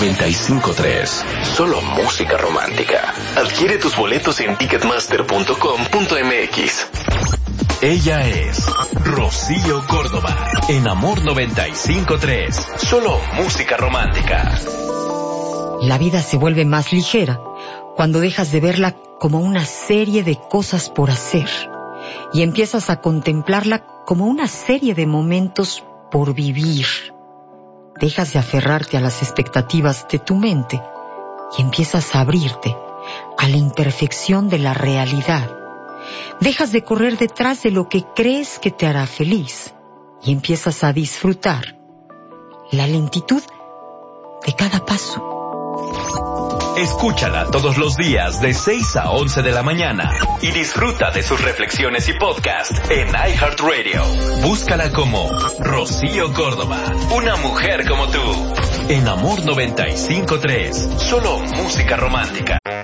95.3. Solo música romántica. Adquiere tus boletos en ticketmaster.com.mx. Ella es Rocío Córdoba. En Amor 95.3. Solo música romántica. La vida se vuelve más ligera cuando dejas de verla como una serie de cosas por hacer y empiezas a contemplarla como una serie de momentos por vivir. Dejas de aferrarte a las expectativas de tu mente y empiezas a abrirte a la imperfección de la realidad. Dejas de correr detrás de lo que crees que te hará feliz y empiezas a disfrutar la lentitud de cada paso. Escúchala todos los días de 6 a 11 de la mañana y disfruta de sus reflexiones y podcast en iHeartRadio. Búscala como Rocío Córdoba, una mujer como tú. En Amor 95.3, solo música romántica.